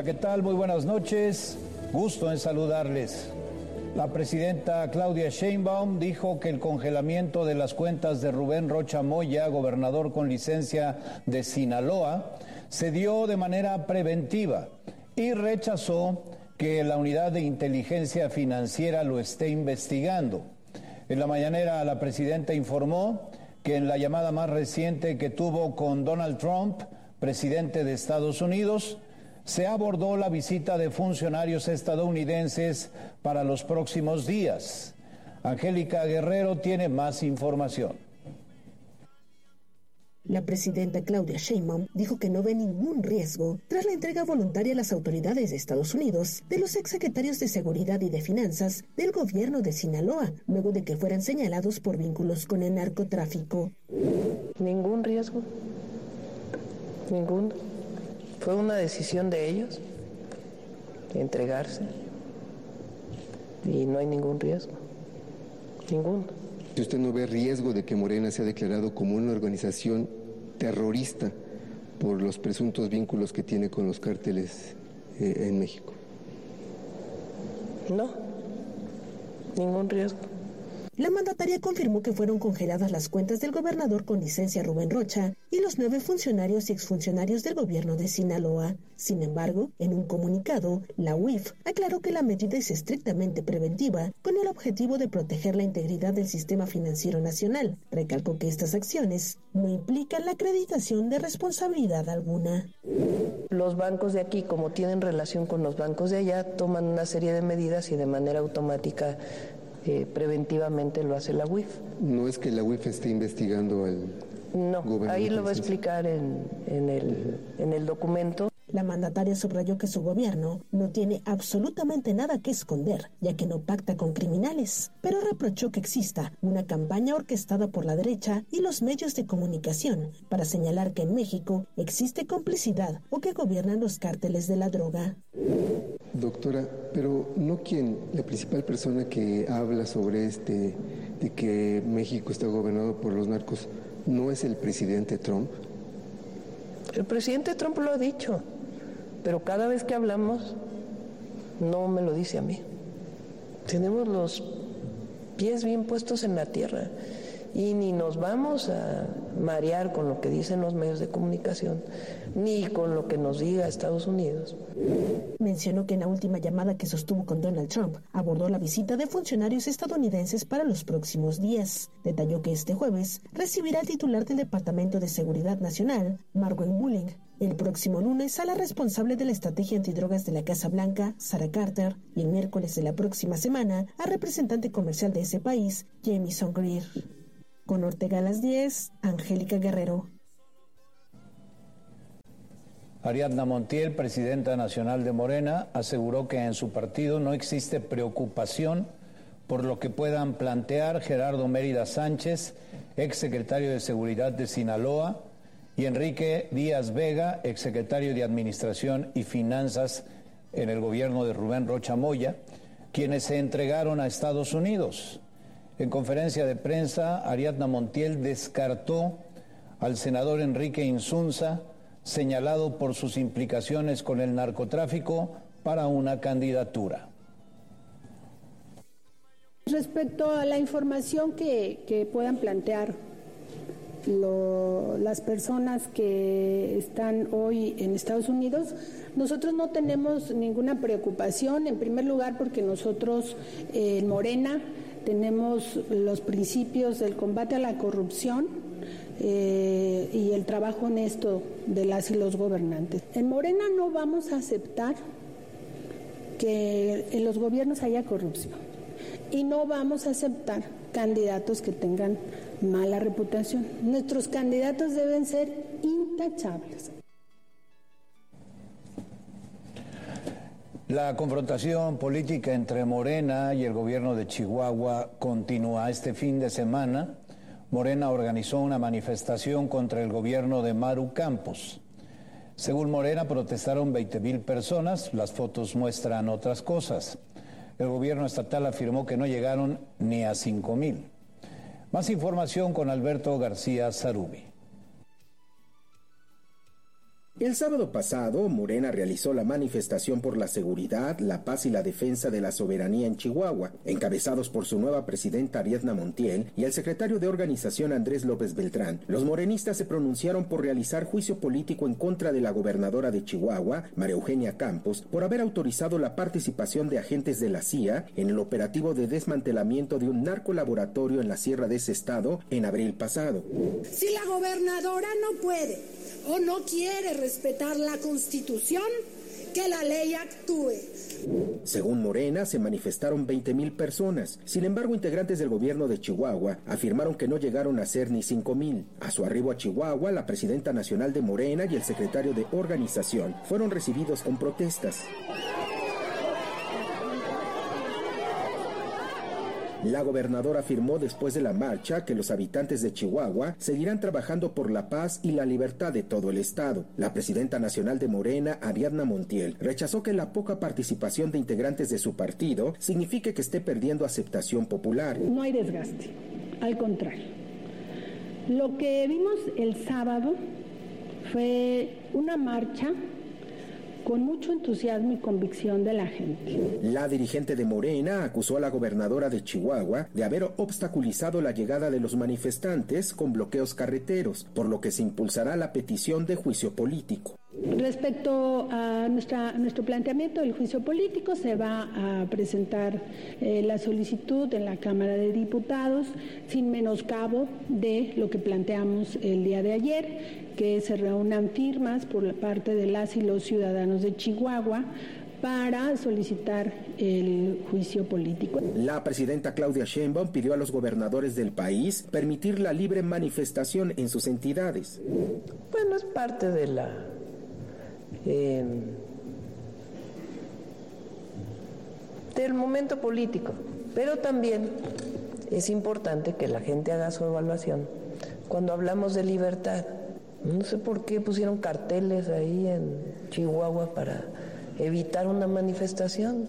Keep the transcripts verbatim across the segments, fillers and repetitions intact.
Hola, ¿qué tal? Muy buenas noches. Gusto en saludarles. La presidenta Claudia Sheinbaum dijo que el congelamiento de las cuentas de Rubén Rocha Moya, gobernador con licencia de Sinaloa, se dio de manera preventiva y rechazó que la unidad de inteligencia financiera lo esté investigando. En la mañanera, la presidenta informó que en la llamada más reciente que tuvo con Donald Trump, presidente de Estados Unidos, se abordó la visita de funcionarios estadounidenses para los próximos días. Angélica Guerrero tiene más información. La presidenta Claudia Sheinbaum dijo que no ve ningún riesgo tras la entrega voluntaria a las autoridades de Estados Unidos de los exsecretarios de Seguridad y de Finanzas del gobierno de Sinaloa, luego de que fueran señalados por vínculos con el narcotráfico. Ningún riesgo, ningún. Fue una decisión de ellos de entregarse y no hay ningún riesgo, ninguno. ¿Usted no ve riesgo de que Morena sea declarado como una organización terrorista por los presuntos vínculos que tiene con los cárteles eh, en México? No, ningún riesgo. La mandataria confirmó que fueron congeladas las cuentas del gobernador con licencia Rubén Rocha y los nueve funcionarios y exfuncionarios del gobierno de Sinaloa. Sin embargo, en un comunicado, la U I F aclaró que la medida es estrictamente preventiva con el objetivo de proteger la integridad del sistema financiero nacional. Recalcó que estas acciones no implican la acreditación de responsabilidad alguna. Los bancos de aquí, como tienen relación con los bancos de allá, toman una serie de medidas y de manera automática Eh, preventivamente lo hace la U I F. No es que la U I F esté investigando al No, gobernador. Ahí lo va a explicar en, en, el, en el documento. La mandataria subrayó que su gobierno no tiene absolutamente nada que esconder, ya que no pacta con criminales, pero reprochó que exista una campaña orquestada por la derecha y los medios de comunicación para señalar que en México existe complicidad o que gobiernan los cárteles de la droga. Doctora, pero no quien, la principal persona que habla sobre este, de que México está gobernado por los narcos, ¿no es el presidente Trump? El presidente Trump lo ha dicho, pero cada vez que hablamos no me lo dice a mí. Tenemos los pies bien puestos en la tierra y ni nos vamos a marear con lo que dicen los medios de comunicación, ni con lo que nos diga Estados Unidos. Mencionó que en la última llamada que sostuvo con Donald Trump abordó la visita de funcionarios estadounidenses para los próximos días. Detalló que este jueves recibirá al titular del Departamento de Seguridad Nacional, Marwan Bulling. El próximo lunes a la responsable de la estrategia antidrogas de la Casa Blanca, Sarah Carter, y el miércoles de la próxima semana al representante comercial de ese país, Jamieson Greer. Con Ortega a las diez, Angélica Guerrero. Ariadna Montiel, presidenta nacional de Morena, aseguró que en su partido no existe preocupación por lo que puedan plantear Gerardo Mérida Sánchez, exsecretario de Seguridad de Sinaloa, y Enrique Díaz Vega, exsecretario de Administración y Finanzas en el gobierno de Rubén Rocha Moya, quienes se entregaron a Estados Unidos. En conferencia de prensa, Ariadna Montiel descartó al senador Enrique Insunza, señalado por sus implicaciones con el narcotráfico, para una candidatura. Respecto a la información que, que puedan plantear lo, las personas que están hoy en Estados Unidos, nosotros no tenemos ninguna preocupación, en primer lugar porque nosotros eh, en Morena tenemos los principios del combate a la corrupción eh, y el trabajo honesto de las y los gobernantes. En Morena no vamos a aceptar que en los gobiernos haya corrupción y no vamos a aceptar candidatos que tengan mala reputación. Nuestros candidatos deben ser intachables. La confrontación política entre Morena y el gobierno de Chihuahua continúa. Este fin de semana, Morena organizó una manifestación contra el gobierno de Maru Campos. Según Morena, protestaron veinte mil personas. Las fotos muestran otras cosas. El gobierno estatal afirmó que no llegaron ni a cinco mil. Más información con Alberto García Zarubi. El sábado pasado, Morena realizó la manifestación por la seguridad, la paz y la defensa de la soberanía en Chihuahua, encabezados por su nueva presidenta Ariadna Montiel y el secretario de organización Andrés López Beltrán. Los morenistas se pronunciaron por realizar juicio político en contra de la gobernadora de Chihuahua, María Eugenia Campos, por haber autorizado la participación de agentes de la C I A en el operativo de desmantelamiento de un narcolaboratorio en la sierra de ese estado en abril pasado. Si la gobernadora no puede o no quiere respetar la Constitución, que la ley actúe. Según Morena, se manifestaron veinte mil personas. Sin embargo, integrantes del gobierno de Chihuahua afirmaron que no llegaron a ser ni cinco mil. A su arribo a Chihuahua, la presidenta nacional de Morena y el secretario de organización fueron recibidos con protestas. La gobernadora afirmó después de la marcha que los habitantes de Chihuahua seguirán trabajando por la paz y la libertad de todo el estado. La presidenta nacional de Morena, Ariadna Montiel, rechazó que la poca participación de integrantes de su partido signifique que esté perdiendo aceptación popular. No hay desgaste, al contrario. Lo que vimos el sábado fue una marcha con mucho entusiasmo y convicción de la gente. La dirigente de Morena acusó a la gobernadora de Chihuahua de haber obstaculizado la llegada de los manifestantes con bloqueos carreteros, por lo que se impulsará la petición de juicio político. Respecto a, nuestra, a nuestro planteamiento del juicio político, se va a presentar eh, la solicitud en la Cámara de Diputados sin menoscabo de lo que planteamos el día de ayer, que se reúnan firmas por la parte de las y los ciudadanos de Chihuahua para solicitar el juicio político. La presidenta Claudia Sheinbaum pidió a los gobernadores del país permitir la libre manifestación en sus entidades. Bueno, es parte de la eh, del momento político, pero también es importante que la gente haga su evaluación cuando hablamos de libertad. No sé por qué pusieron carteles ahí en Chihuahua para evitar una manifestación.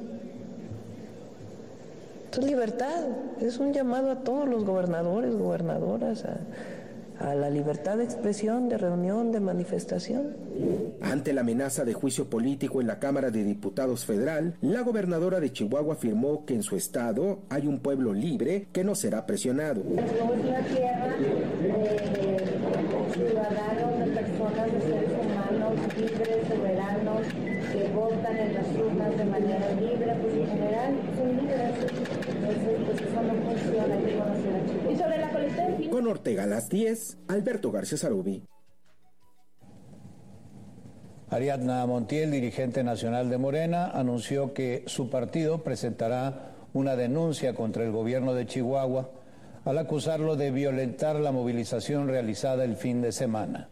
Esto es libertad, es un llamado a todos los gobernadores, gobernadoras, a, a la libertad de expresión, de reunión, de manifestación. Ante la amenaza de juicio político en la Cámara de Diputados Federal, la gobernadora de Chihuahua afirmó que en su estado hay un pueblo libre que no será presionado. Es una tierra de ciudadanos, de personas, de seres humanos libres, soberanos, que votan en las urnas de manera libre, pues en general son libres. Entonces, pues eso no funciona, hay que conocer a Chihuahua. Y sobre la colecta. Con Ortega a las diez, Alberto García Sarubi. Ariadna Montiel, dirigente nacional de Morena, anunció que su partido presentará una denuncia contra el gobierno de Chihuahua al acusarlo de violentar la movilización realizada el fin de semana.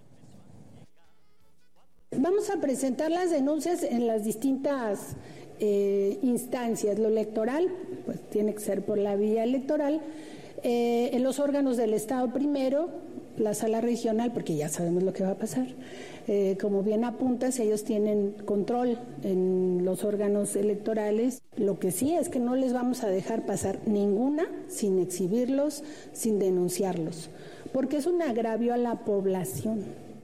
Vamos a presentar las denuncias en las distintas eh, instancias. Lo electoral, pues tiene que ser por la vía electoral, eh, en los órganos del Estado primero, la sala regional, porque ya sabemos lo que va a pasar. Eh, como bien apuntas, ellos tienen control en los órganos electorales. Lo que sí es que no les vamos a dejar pasar ninguna sin exhibirlos, sin denunciarlos, porque es un agravio a la población.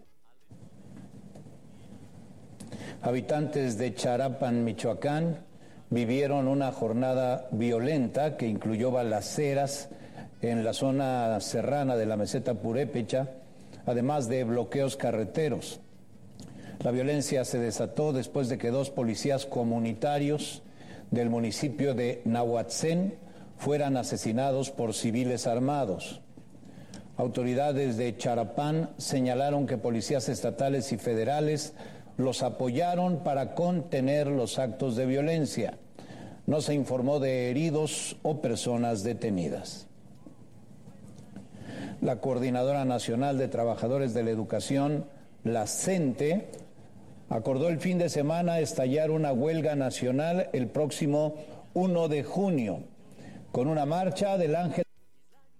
Habitantes de Charapan, Michoacán, vivieron una jornada violenta que incluyó balaceras en la zona serrana de la meseta purépecha, además de bloqueos carreteros. La violencia se desató después de que dos policías comunitarios del municipio de Nahuatzén fueran asesinados por civiles armados. Autoridades de Charapán señalaron que policías estatales y federales los apoyaron para contener los actos de violencia. No se informó de heridos o personas detenidas. La Coordinadora Nacional de Trabajadores de la Educación, la CENTE, acordó el fin de semana estallar una huelga nacional el próximo uno de junio, con una marcha del Ángel